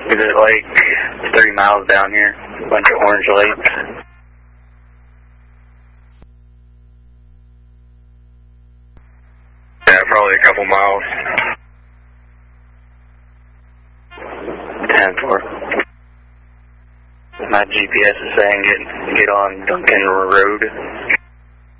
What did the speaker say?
Is it like 30 miles down here? Bunch of orange lights. Yeah, probably a couple miles. 10-4. My GPS is saying get on Duncan Road.